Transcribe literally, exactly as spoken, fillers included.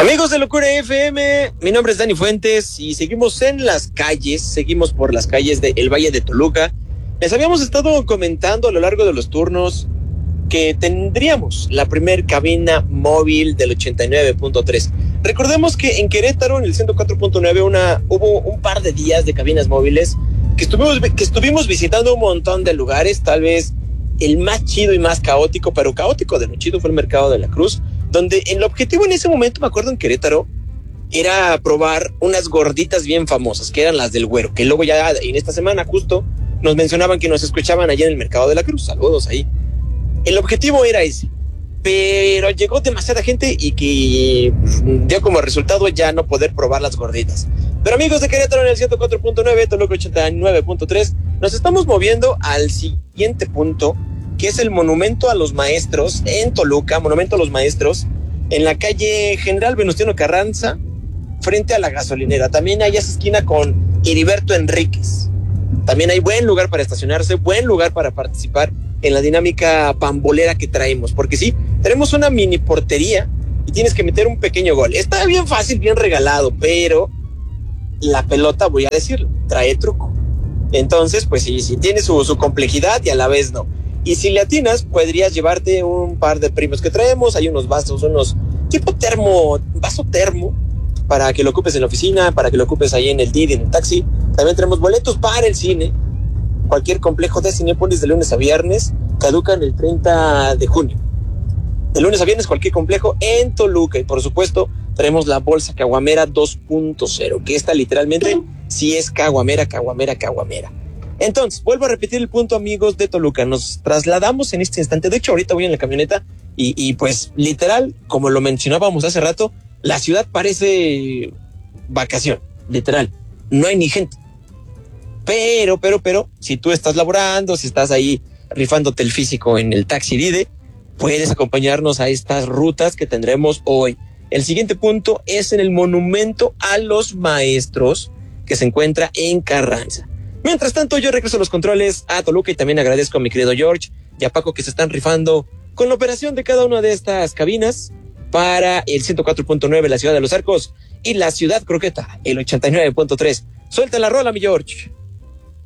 Amigos de Locura F M, mi nombre es Dani Fuentes y seguimos en las calles, seguimos por las calles del Valle de Toluca. Les habíamos estado comentando a lo largo de los turnos que tendríamos la primer cabina móvil del ochenta y nueve punto tres. Recordemos que en Querétaro, en el ciento cuatro punto nueve, una, hubo un par de días de cabinas móviles que estuvimos, que estuvimos visitando un montón de lugares. Tal vez el más chido y más caótico, pero caótico de lo chido, fue el Mercado de la Cruz, donde el objetivo en ese momento, me acuerdo en Querétaro, era probar unas gorditas bien famosas, que eran las del Güero, que luego ya en esta semana justo nos mencionaban que nos escuchaban allá en el Mercado de la Cruz. Saludos ahí. El objetivo era ese, pero llegó demasiada gente y que dio como resultado ya no poder probar las gorditas. Pero amigos de Querétaro, en el ciento cuatro punto nueve, Toluca ochenta y nueve punto tres, nos estamos moviendo al siguiente punto, que es el Monumento a los Maestros en Toluca, Monumento a los Maestros, en la calle General Venustiano Carranza, frente a la gasolinera. También hay esa esquina con Heriberto Enríquez. También hay buen lugar para estacionarse, buen lugar para participar en la dinámica pambolera que traemos, porque sí, tenemos una mini portería y tienes que meter un pequeño gol. Está bien fácil, bien regalado, pero la pelota, voy a decirlo, trae truco. Entonces, pues sí, sí tiene su, su complejidad y a la vez no. Y si le atinas, podrías llevarte un par de primos que traemos. Hay unos vasos, unos tipo termo, vaso termo, para que lo ocupes en la oficina, para que lo ocupes ahí en el Didi, en el taxi. También tenemos boletos para el cine. Cualquier complejo de Cinépolis de lunes a viernes caducan el treinta de junio. De lunes a viernes, cualquier complejo en Toluca. Y por supuesto, traemos la bolsa caguamera dos punto cero, que esta literalmente sí es caguamera, caguamera, caguamera. Entonces, vuelvo a repetir el punto, amigos de Toluca. Nos trasladamos en este instante. De hecho, ahorita voy en la camioneta y, y pues literal, como lo mencionábamos hace rato, la ciudad parece vacación, literal. No hay ni gente. Pero, pero, pero, si tú estás laborando, si estás ahí rifándote el físico en el taxi Dide, puedes acompañarnos a estas rutas que tendremos hoy. El siguiente punto es en el Monumento a los Maestros, que se encuentra en Carranza. Mientras tanto, yo regreso a los controles a Toluca y también agradezco a mi querido George y a Paco que se están rifando con la operación de cada una de estas cabinas para el ciento cuatro punto nueve, la Ciudad de los Arcos, y la Ciudad Croqueta, el ochenta y nueve punto tres. Suelta la rola, mi George.